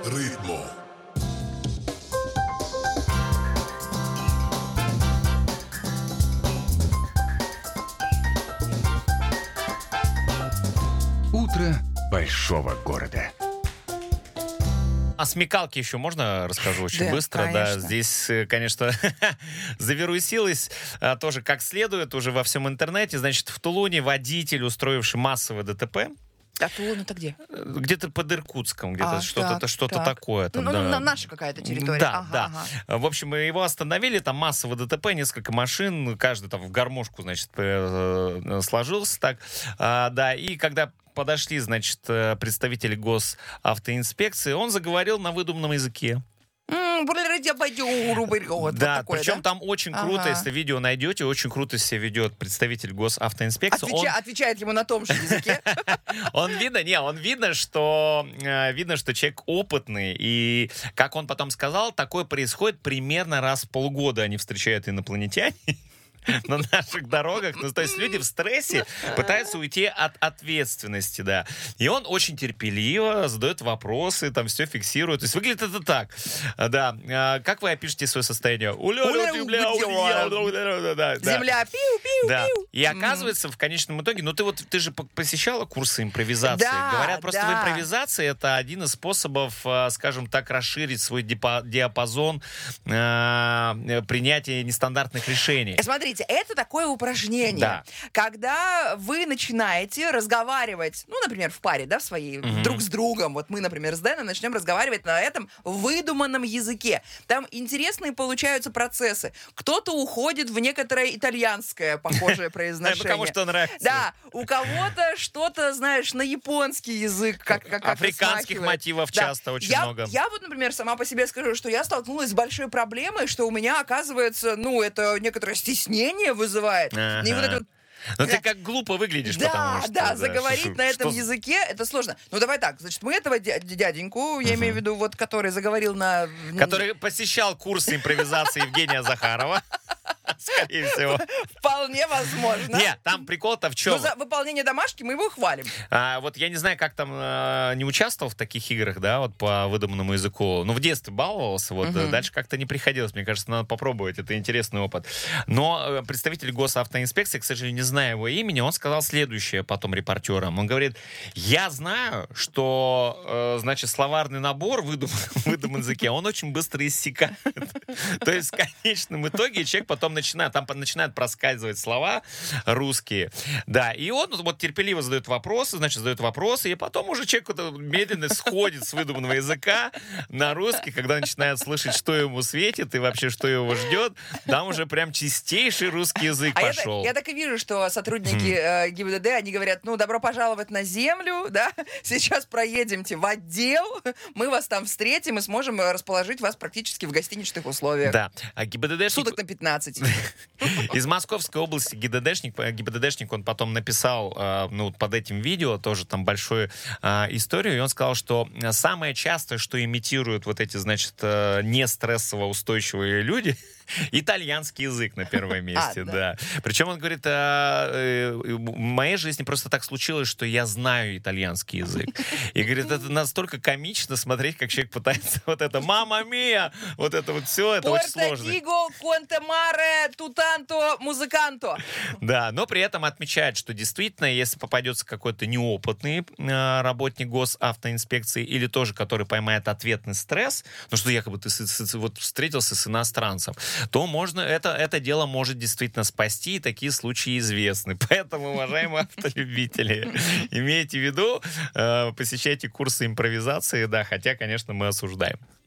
Ritmo. Утро большого города. О смекалке еще можно расскажу очень Да, быстро? конечно. Да, здесь, конечно, завирусилось тоже как следует уже во всем интернете. Значит, в Тулуне водитель, устроивший массовое ДТП, А Тулун это где? где-то под Иркутском, где-то что-то так. такое. Там, да. Наша какая-то территория. Да, Ага, да. ага. В общем, его остановили, там массовое ДТП, несколько машин, каждый там в гармошку, значит, сложился так. Да, и когда подошли, значит, представители госавтоинспекции, он заговорил на выдуманном языке. Да, причем там очень круто, Ага. если видео найдете, очень круто себя ведет представитель госавтоинспекции. Он- Отвечает ему на том же языке. Он видно, что человек опытный, и как он потом сказал, такое происходит примерно раз в полгода. Они встречают инопланетяне на наших дорогах. Ну, то есть люди в стрессе пытаются уйти от ответственности, да. И он очень терпеливо задает вопросы, там все фиксирует. То есть выглядит это так. Да. Как вы опишете свое состояние? Да. Земля, пиу-пиу-пиу. Да. И оказывается, в конечном итоге, ты же посещала курсы импровизации. Да, Говорят, просто да. в импровизации это один из способов, скажем так, расширить свой диапазон принятия нестандартных решений. Смотрите, это такое упражнение, Да. когда вы начинаете разговаривать, ну, например, в паре, да, в своей, друг с другом. Вот мы, например, с Дэном начнем разговаривать на этом выдуманном языке. Там интересные получаются процессы. Кто-то уходит в некоторое итальянское похожее произношение. Кому что нравится. Да, у кого-то что-то, знаешь, на японский язык, как-то Африканских смахивает. мотивов Да. часто очень много. Я вот, например, сама по себе скажу, что я столкнулась с большой проблемой, что у меня, оказывается, это некоторое стеснение вызывает. Ага. И вот это вот Ну ты как глупо выглядишь, потому что... заговорить на этом языке, это сложно. Ну, давай так, значит, мы этого дяденьку, я имею в виду, вот, который заговорил на... Который посещал курсы импровизации Евгения Захарова. Скорее всего. Вполне возможно. Нет, там прикол-то в чем? Но за выполнение домашки мы его хвалим. Вот я не знаю, как там не участвовал в таких играх, да, вот по выдуманному языку. Ну, в детстве баловался, вот дальше как-то не приходилось. Мне кажется, надо попробовать, это интересный опыт. Но представитель госавтоинспекции, к сожалению, не знаю его имени, он сказал следующее потом репортерам. Он говорит, я знаю, что, значит, словарный набор выдуман языке, он очень быстро иссякает. То есть в конечном итоге человек потом начинает проскальзывать слова русские. Да, и он вот терпеливо задает вопросы, и потом уже человек медленно сходит с выдуманного языка на русский, когда начинает слышать, что ему светит и вообще, что его ждет. Там уже прям чистейший русский язык пошел. Я так и вижу, что сотрудники ГИБДД, они говорят, добро пожаловать на землю, да, сейчас проедемте в отдел, мы вас там встретим и сможем расположить вас практически в гостиничных условиях. Да, а ГИБДДшник... Суток на 15. Из Московской области ГИБДДшник, он потом написал под этим видео тоже там большую историю, и он сказал, что самое частое, что имитируют вот эти, значит, не стрессово устойчивые люди, итальянский язык на первом месте, да. Причем он говорит, в моей жизни просто так случилось, что я знаю итальянский язык. И говорит, это настолько комично смотреть, как человек пытается вот это «Мамма мия!» Вот это вот все, это очень сложно. Порто-Диго, Конте-Маре, Тутанто, Музыканто. Да, но при этом отмечает, что действительно, если попадется какой-то неопытный работник госавтоинспекции или тоже, который поймает ответный стресс, ну что якобы ты вот встретился с иностранцем, то можно, это дело может действительно спасти, и такие случаи известны. Поэтому, уважаемые автолюбители, имейте в виду, посещайте курсы импровизации, да, хотя, конечно, мы осуждаем.